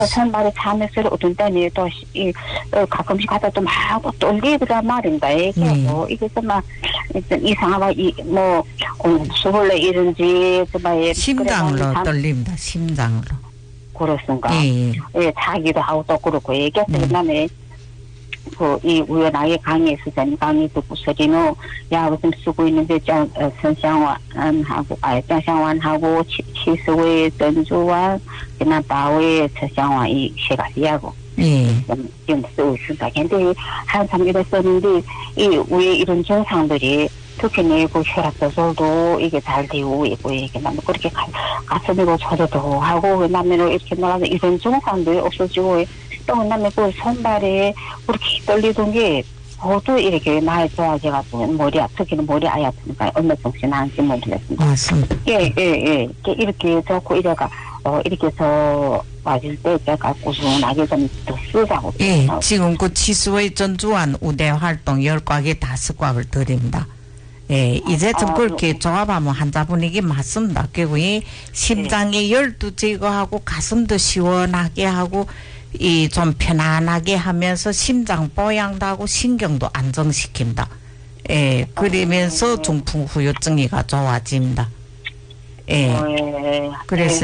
선발에 참여해서 어떤 때는 또 가끔씩 가다 또 막 떨리더란 말입니다. 이게 뭐 이게 정말 이상하고 뭐 수벌레 이런지 정말 심장으로 떨립니다. 심장으로. 그렇습니까? 예, 자기도 하고 또 그렇고 얘기했을 때는 이 우연하게 강의 수전 강의 듣고 소리는 야구 좀 쓰고 있는데 선상완하고 장상완하고 치수의 전주와 그나 바오의 처상완 이 세 가지하고 좀 쓰고 있습니다. 근데 한참 이랬었는데 이 위에 이런 증상들이 특히 내고 혈압 조절도 이게 잘 되고 있고 이게 나는 그렇게 가슴으로 저도 하고 그다음에 이렇게 나가서 이런 증상들이 없어지고 또 그다음에 그 손발에 그렇게 떨리던 게 모두 이렇게 많이 좋아져가지고 특히는 머리 아예 아프니까 얼마 정신 나는지 모르겠습니다. 맞습니다. 예. 이렇게 좋고 이래가 이렇게 저 맞을 때 제가 꾸준하게 좀 더 쓰자고. 예, 지금 그 치수의 전주환 우대 활동 10곽에 5곽을 드립니다. 예, 이제 좀 그렇게 조합하면 환자분에게 맞습니다. 그리고 이 심장에 열도 제거하고 가슴도 시원하게 하고 이 좀 편안하게 하면서 심장 보양도 하고 신경도 안정시킵니다. 예, 그러면서 중풍 후유증이가 좋아집니다. 예. 그래서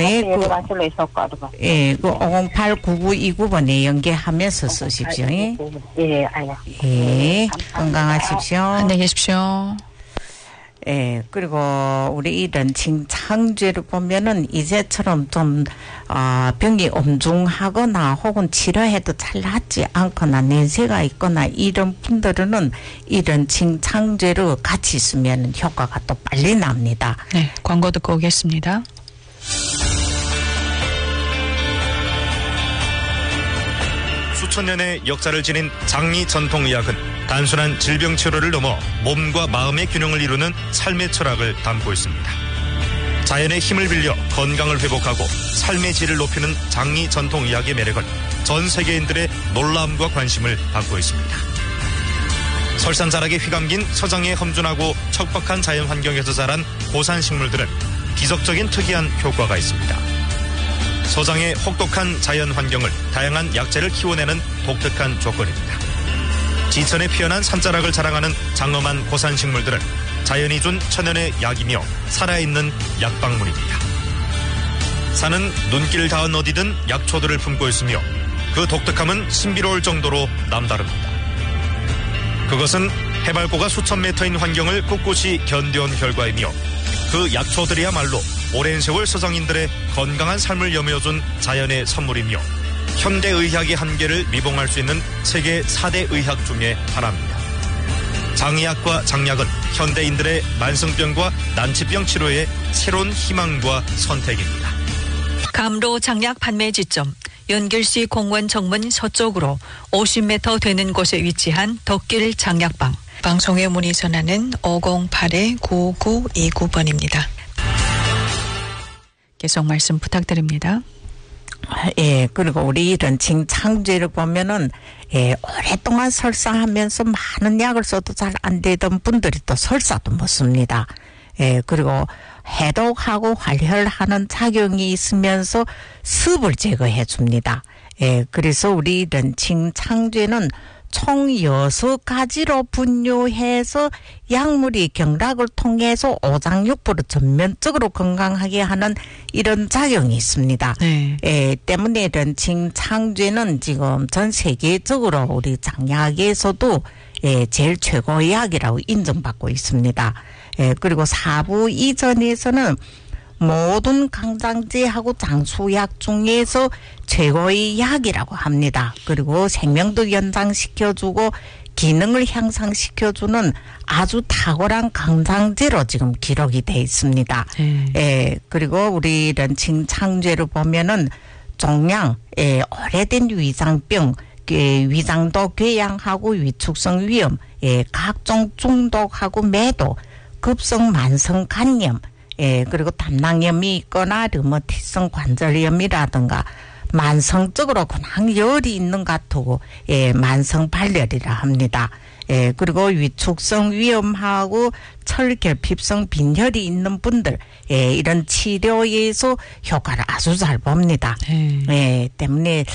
그 508-9929번에 연계하면서 쓰십시오. 예, 알겠습니다. 예, 건강하십시오. 안녕히 계십시오. 예, 그리고 우리 이 런칭 창제를 보면은 이제처럼 좀, 병이 엄중하거나 혹은 치료해도 잘 낫지 않거나 내세가 있거나 이런 분들은 이 런칭 창제를 같이 쓰면 효과가 또 빨리 납니다. 네, 광고 듣고 오겠습니다. 수천 년의 역사를 지닌 장미 전통의학은 단순한 질병 치료를 넘어 몸과 마음의 균형을 이루는 삶의 철학을 담고 있습니다. 자연의 힘을 빌려 건강을 회복하고 삶의 질을 높이는 장미 전통의학의 매력은 전 세계인들의 놀라움과 관심을 받고 있습니다. 설산자락에 휘감긴 서장의 험준하고 척박한 자연 환경에서 자란 고산 식물들은 기적적인 특이한 효과가 있습니다. 서장의 혹독한 자연 환경을 다양한 약재를 키워내는 독특한 조건입니다. 지천에 피어난 산자락을 자랑하는 장엄한 고산식물들은 자연이 준 천연의 약이며 살아있는 약방문입니다. 산은 눈길 닿은 어디든 약초들을 품고 있으며 그 독특함은 신비로울 정도로 남다릅니다. 그것은 해발고가 수천 미터인 환경을 꿋꿋이 견뎌온 결과이며 그 약초들이야말로 오랜 세월 서장인들의 건강한 삶을 여며준 자연의 선물이며 현대의학의 한계를 미봉할 수 있는 세계 4대 의학 중에 하나입니다. 장의학과 장약은 현대인들의 만성병과 난치병 치료의 새로운 희망과 선택입니다. 감로 장약 판매 지점 연길시 공원 정문 서쪽으로 50m 되는 곳에 위치한 덕길 장약방. 방송에 문의 전화는 508-9929번입니다. 계속 말씀 부탁드립니다. 예, 그리고 우리 런칭 창제를 보면은, 예, 오랫동안 설사하면서 많은 약을 써도 잘 안 되던 분들이 또 설사도 못 씁니다. 예, 그리고 해독하고 활혈하는 작용이 있으면서 습을 제거해 줍니다. 예, 그래서 우리 런칭 창제는 총 6가지로 분류해서 약물이 경락을 통해서 오장육부를 전면적으로 건강하게 하는 이런 작용이 있습니다. 네. 예, 때문에 런칭 창제는 지금 전 세계적으로 우리 장약에서도 예, 제일 최고의 약이라고 인정받고 있습니다. 예, 그리고 4부 이전에서는 모든 강장제하고 장수약 중에서 최고의 약이라고 합니다. 그리고 생명도 연장시켜주고 기능을 향상시켜주는 아주 탁월한 강장제로 지금 기록이 돼 있습니다. 예, 그리고 우리 런칭 창제를 보면은 종양, 예, 오래된 위장병, 위장도 궤양하고 위축성 위염, 예, 각종 중독하고 매도, 급성 만성 간염, 예, 그리고 담낭염이 있거나 류머티성 관절염이라든가 만성적으로 그냥 열이 있는 것 같고, 예, 만성 발열이라 합니다. 예, 그리고 위축성 위염하고 철결핍성 빈혈이 있는 분들, 예, 이런 치료에서 효과를 아주 잘 봅니다. 예, 때문에